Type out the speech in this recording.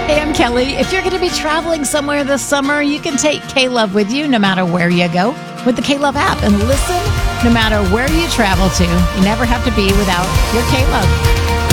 Hey, I'm Kelly. If you're going to be traveling somewhere this summer, you can take K-Love with you no matter where you go with the K-Love app and listen no matter where you travel to. You never have to be without your K-Love.